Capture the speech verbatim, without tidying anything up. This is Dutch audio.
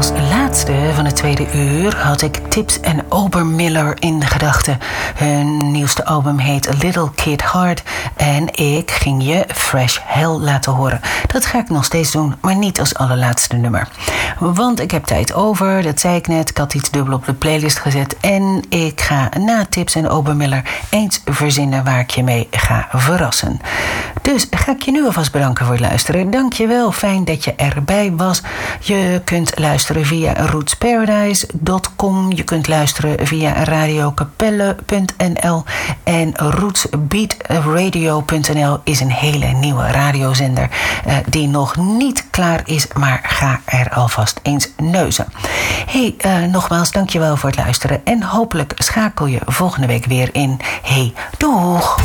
Als laatste van het tweede uur had ik Tips en Obermiller in de gedachten. Hun nieuwste album heet A Little Kid Heart en ik ging je Fresh Hell laten horen. Dat ga ik nog steeds doen, maar niet als allerlaatste nummer. Want ik heb tijd over, dat zei ik net. Ik had iets dubbel op de playlist gezet en ik ga na Tips en Obermiller eens verzinnen waar ik je mee ga verrassen. Dus ga ik je nu alvast bedanken voor het luisteren. Dank je wel, fijn dat je erbij was. Je kunt luisteren via roots paradise dot com. Je kunt luisteren via radiokapelle punt n l. En roots beat radio punt n l is een hele nieuwe radiozender uh, die nog niet klaar is, maar ga er alvast eens neuzen. Hey, uh, nogmaals, dankjewel voor het luisteren en hopelijk schakel je volgende week weer in. Hey, doeg!